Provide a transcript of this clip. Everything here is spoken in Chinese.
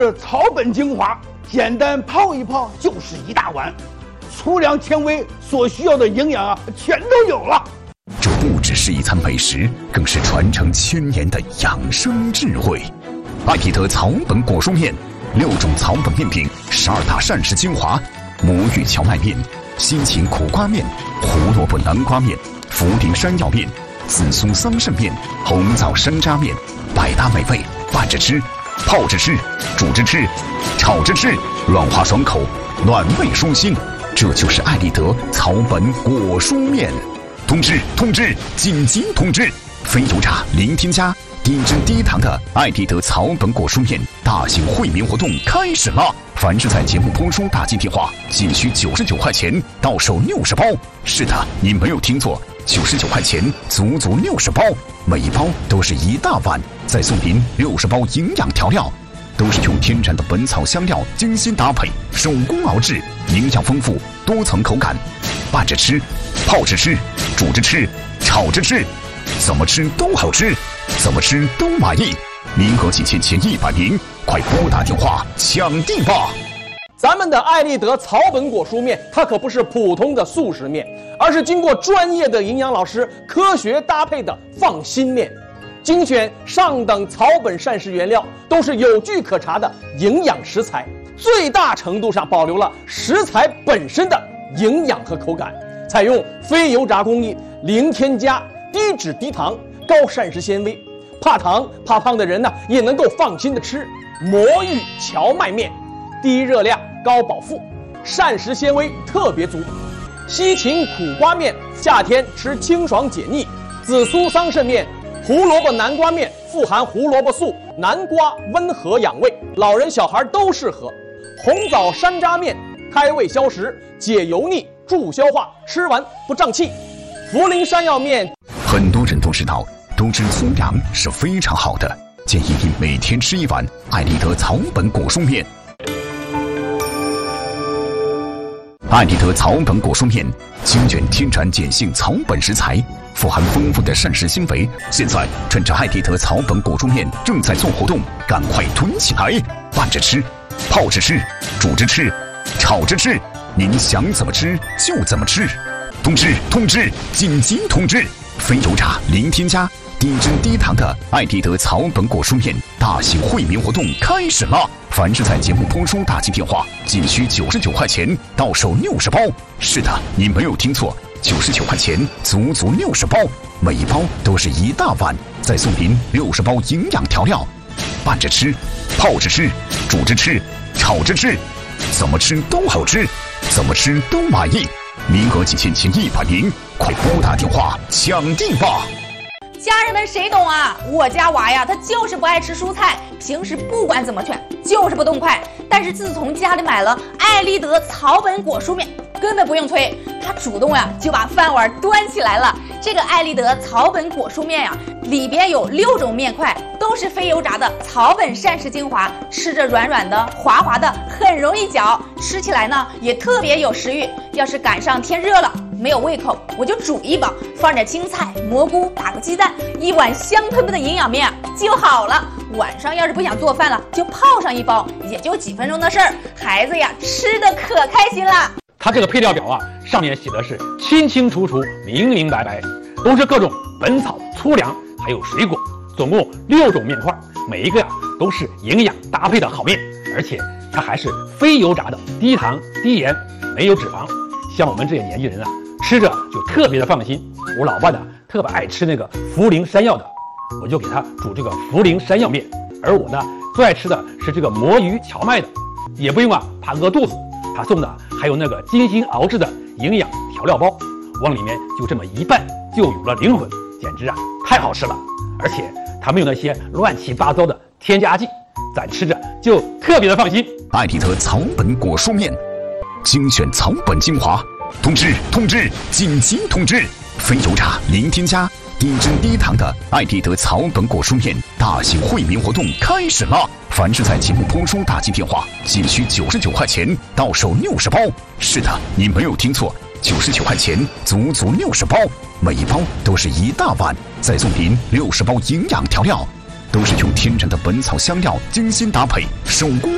这草本精华，简单泡一泡就是一大碗，粗粮纤维所需要的营养啊，全都有了。 这不只是一餐美食，更是传承千年的养生智慧。艾必得草本果蔬面，6种草本面品，12大膳食精华，魔芋荞麦面、西芹苦瓜面、胡萝卜南瓜面、茯苓山药面、紫苏桑葚面、红枣山楂面，百搭美味，拌着吃，泡着吃，煮着吃，炒着吃，软滑爽口，暖胃舒心。这就是艾必得草本果蔬面。通知，紧急通知！非油炸、零添加、低脂低糖的艾必得草本果蔬面大型惠民活动开始了！凡是在节目播出打进电话，仅需99块钱，到手60包。是的，你没有听错，99块钱，足足60包，每一包都是一大碗，再送您60包营养调料，都是用天然的本草香料精心搭配，手工熬制，营养丰富，多层口感，拌着吃，泡着吃，煮着吃，炒着吃，怎么吃都好吃，怎么吃都满意。名额仅限前100名，快拨打电话抢订吧！ 咱们的艾必得草本果蔬面，它可不是普通的速食面，而是经过专业的营养老师科学搭配的放心面，精选上等草本膳食原料，都是有据可查的营养食材，最大程度上保留了食材本身的营养和口感，采用非油炸工艺，零添加，低脂低糖，高膳食纤维。怕糖怕胖的人呢，也能够放心的吃魔芋荞麦面，低热量高饱腹，膳食纤维特别足。西芹苦瓜面，夏天吃清爽解腻。紫苏桑葚面，胡萝卜南瓜面，富含胡萝卜素，南瓜温和养胃，老人小孩都适合。红枣山楂面，开胃消食，解油腻，助消化，吃完不胀气。茯苓山药面， 很多人都知道，多吃粗粮是非常好的，建议您每天吃一碗艾必得草本果蔬面。艾必得草本果蔬面精选天然碱性草本食材，富含丰富的膳食纤维。现在趁着艾必得草本果蔬面正在做活动，赶快囤起来，拌着吃，泡着吃，煮着吃，炒着吃，您想怎么吃就怎么吃。通知，紧急通知！非油炸、零添加、低脂低糖的艾必得草本果蔬面大型惠民活动开始了！凡是在节目播出打进电话，仅需99块钱，到手60包。是的，你没有听错，99块钱，足足60包，每一包都是一大碗，再送您60包营养调料，拌着吃，泡着吃，煮着吃，炒着吃，怎么吃都好吃，怎么吃都满意。名额仅限前100名，快拨打电话抢订吧！ 家人们谁懂啊？我家娃呀，他就是不爱吃蔬菜，平时不管怎么劝，就是不动筷。但是自从家里买了艾必得草本果蔬面，根本不用催，他主动呀就把饭碗端起来了。这个艾必得草本果蔬面呀，里边有6种面块，都是非油炸的草本膳食精华，吃着软软的、滑滑的，很容易嚼，吃起来呢也特别有食欲。要是赶上天热了，没有胃口，我就煮一包，放点青菜、蘑菇，打个鸡蛋，一碗香喷喷的营养面就好了。晚上要是不想做饭了，就泡上一包，也就几分钟的事儿，孩子呀吃的可开心了。 它这个配料表啊，上面写的是清清楚楚、明明白白，都是各种本草、粗粮还有水果，总共6种面块，每一个呀都是营养搭配的好面，而且它还是非油炸的，低糖、低盐，没有脂肪。像我们这些年纪人啊，吃着就特别的放心。我老伴呢特别爱吃那个茯苓山药的，我就给他煮这个茯苓山药面。而我呢最爱吃的是这个魔芋荞麦的，也不用啊怕饿肚子。他送的还有那个精心熬制的营养调料包，往里面就这么一拌，就有了灵魂，简直啊太好吃了。而且他没有那些乱七八糟的添加剂，咱吃着就特别的放心。 艾必得草本果蔬面精选草本精华，通知，紧急通知！非油炸、零添加、低脂低糖的艾必得草本果蔬面大型惠民活动开始了！凡是在节目播出打进电话，仅需99块钱，到手60包。是的，你没有听错，99块钱，足足60包，每一包都是一大碗，再送您60包营养调料，都是用天然的本草香料精心搭配，手工